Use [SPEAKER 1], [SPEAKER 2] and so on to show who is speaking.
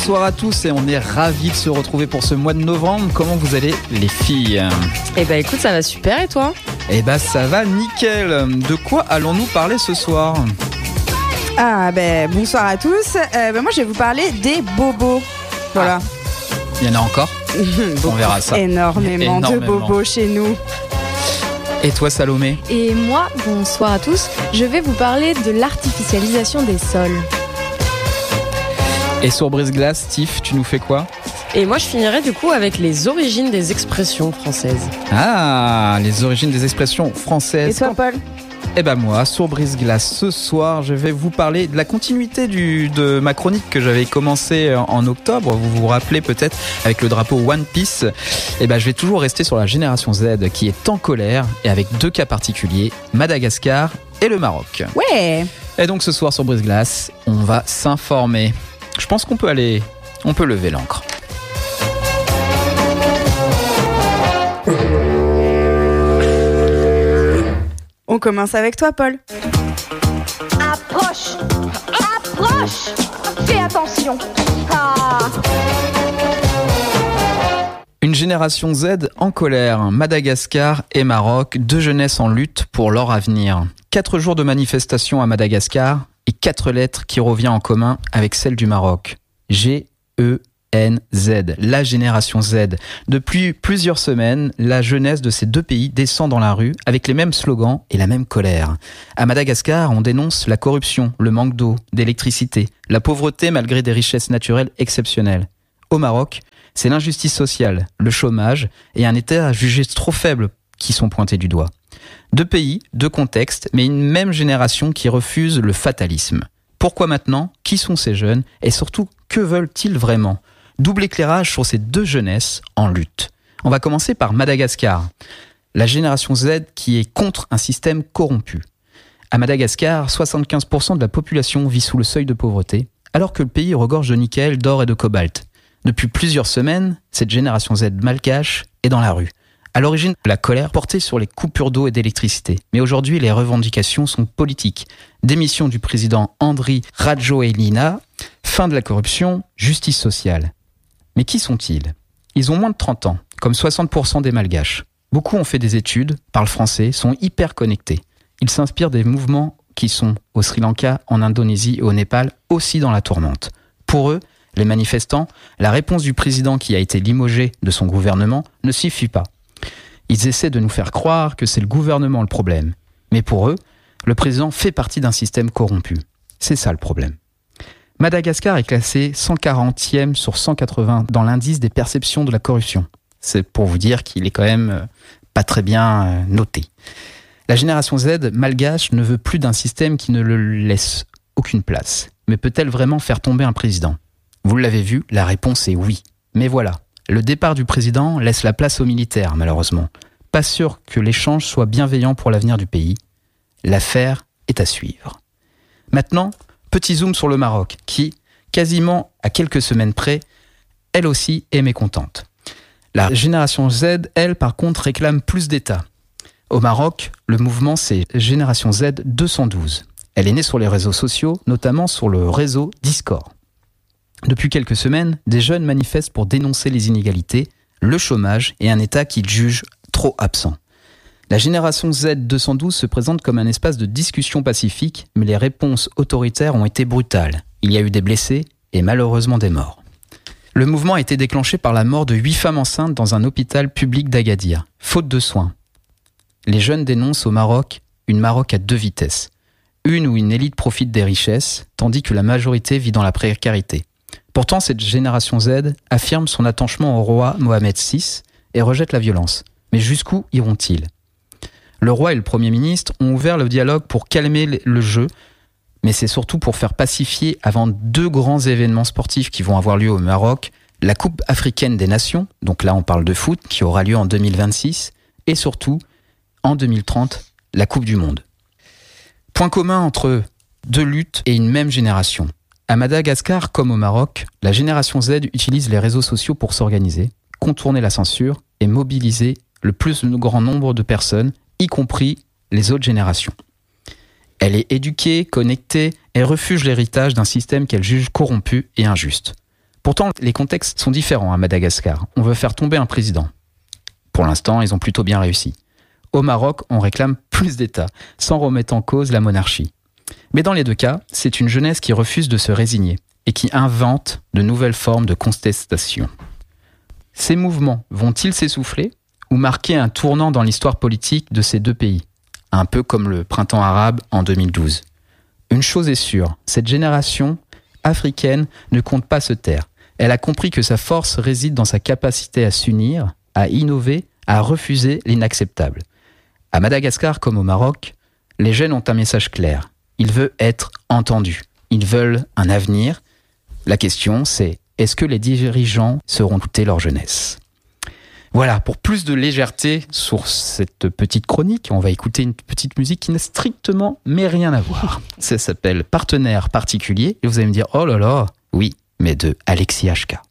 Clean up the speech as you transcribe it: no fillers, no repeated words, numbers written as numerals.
[SPEAKER 1] bonsoir à tous et on est ravis de se retrouver pour ce mois de novembre. Comment vous allez les filles ?
[SPEAKER 2] Eh ben écoute, ça va super et toi ?
[SPEAKER 1] Eh ben ça va nickel. De quoi allons-nous parler ce soir ?
[SPEAKER 3] Bonsoir à tous. Moi je vais vous parler des bobos. Voilà.
[SPEAKER 1] Il y en a encore ? On verra ça.
[SPEAKER 3] Énormément de bobos chez nous.
[SPEAKER 1] Et toi Salomé ?
[SPEAKER 4] Et moi, bonsoir à tous, je vais vous parler de l'artificialisation des sols.
[SPEAKER 1] Et sur Brise-Glace, Steve, tu nous fais quoi ?
[SPEAKER 2] Et moi je finirai du coup avec les origines des expressions françaises.
[SPEAKER 1] Ah, les origines des expressions françaises.
[SPEAKER 3] Et toi Paul ?
[SPEAKER 1] Eh ben moi, sur Brise-Glace, ce soir, je vais vous parler de la continuité de ma chronique que j'avais commencée en octobre. Vous vous rappelez peut-être avec le drapeau One Piece. Eh ben je vais toujours rester sur la génération Z qui est en colère et avec deux cas particuliers, Madagascar et le Maroc.
[SPEAKER 3] Ouais.
[SPEAKER 1] Et donc ce soir sur Brise-Glace, on va s'informer. Je pense qu'on peut lever l'encre.
[SPEAKER 3] On commence avec toi Paul.
[SPEAKER 5] Approche. Fais attention.
[SPEAKER 1] Une génération Z en colère, Madagascar et Maroc, deux jeunesses en lutte pour leur avenir. 4 jours de manifestation à Madagascar et 4 lettres qui reviennent en commun avec celle du Maroc. G-E-N-Z, la génération Z. Depuis plusieurs semaines, la jeunesse de ces deux pays descend dans la rue avec les mêmes slogans et la même colère. À Madagascar, on dénonce la corruption, le manque d'eau, d'électricité, la pauvreté malgré des richesses naturelles exceptionnelles. Au Maroc, c'est l'injustice sociale, le chômage et un État jugé trop faible qui sont pointés du doigt. Deux pays, deux contextes, mais une même génération qui refuse le fatalisme. Pourquoi maintenant ? Qui sont ces jeunes ? Et surtout, que veulent-ils vraiment ? Double éclairage sur ces deux jeunesses en lutte. On va commencer par Madagascar, la génération Z qui est contre un système corrompu. À Madagascar, 75% de la population vit sous le seuil de pauvreté, alors que le pays regorge de nickel, d'or et de cobalt. Depuis plusieurs semaines, cette génération Z malgache est dans la rue. À l'origine, la colère portait sur les coupures d'eau et d'électricité. Mais aujourd'hui, les revendications sont politiques. Démission du président Andry Rajoelina, fin de la corruption, justice sociale. Mais qui sont-ils ? Ils ont moins de 30 ans, comme 60% des malgaches. Beaucoup ont fait des études, parlent français, sont hyper connectés. Ils s'inspirent des mouvements qui sont au Sri Lanka, en Indonésie et au Népal, aussi dans la tourmente. Pour eux, les manifestants, la réponse du président qui a été limogé de son gouvernement ne suffit pas. Ils essaient de nous faire croire que c'est le gouvernement le problème. Mais pour eux, le président fait partie d'un système corrompu. C'est ça le problème. Madagascar est classé 140e sur 180 dans l'indice des perceptions de la corruption. C'est pour vous dire qu'il est quand même pas très bien noté. La génération Z malgache ne veut plus d'un système qui ne le laisse aucune place. Mais peut-elle vraiment faire tomber un président ? Vous l'avez vu, la réponse est oui. Mais voilà, le départ du président laisse la place aux militaires, malheureusement. Pas sûr que l'échange soit bienveillant pour l'avenir du pays. L'affaire est à suivre. Maintenant, petit zoom sur le Maroc, qui, quasiment à quelques semaines près, elle aussi est mécontente. La génération Z, elle, par contre, réclame plus d'État. Au Maroc, le mouvement, c'est Génération Z 212. Elle est née sur les réseaux sociaux, notamment sur le réseau Discord. Depuis quelques semaines, des jeunes manifestent pour dénoncer les inégalités, le chômage et un État qu'ils jugent trop absent. La génération Z 212 se présente comme un espace de discussion pacifique, mais les réponses autoritaires ont été brutales. Il y a eu des blessés et malheureusement des morts. Le mouvement a été déclenché par la mort de 8 femmes enceintes dans un hôpital public d'Agadir, faute de soins. Les jeunes dénoncent au Maroc une Maroc à 2 vitesses. Une où une élite profite des richesses, tandis que la majorité vit dans la précarité. Pourtant, cette génération Z affirme son attachement au roi Mohamed VI et rejette la violence. Mais jusqu'où iront-ils ? Le roi et le Premier ministre ont ouvert le dialogue pour calmer le jeu, mais c'est surtout pour faire pacifier avant 2 grands événements sportifs qui vont avoir lieu au Maroc, la Coupe africaine des Nations, donc là on parle de foot, qui aura lieu en 2026, et surtout, en 2030, la Coupe du Monde. Point commun entre 2 luttes et une même génération. À Madagascar comme au Maroc, la génération Z utilise les réseaux sociaux pour s'organiser, contourner la censure et mobiliser le plus grand nombre de personnes, y compris les autres générations. Elle est éduquée, connectée et refuse l'héritage d'un système qu'elle juge corrompu et injuste. Pourtant, les contextes sont différents à Madagascar. On veut faire tomber un président. Pour l'instant, ils ont plutôt bien réussi. Au Maroc, on réclame plus d'État, sans remettre en cause la monarchie. Mais dans les deux cas, c'est une jeunesse qui refuse de se résigner et qui invente de nouvelles formes de contestation. Ces mouvements vont-ils s'essouffler ou marquer un tournant dans l'histoire politique de ces deux pays, un peu comme le printemps arabe en 2012 ? Une chose est sûre, cette génération africaine ne compte pas se taire. Elle a compris que sa force réside dans sa capacité à s'unir, à innover, à refuser l'inacceptable. À Madagascar comme au Maroc, les jeunes ont un message clair. Ils veulent être entendus. Ils veulent un avenir. La question, c'est est-ce que les dirigeants sauront écouter leur jeunesse ? Voilà, pour plus de légèreté sur cette petite chronique, on va écouter une petite musique qui n'a strictement mais rien à voir. Ça s'appelle Partenaire particulier. Et vous allez me dire, oh là là, oui, mais de Alexis HK.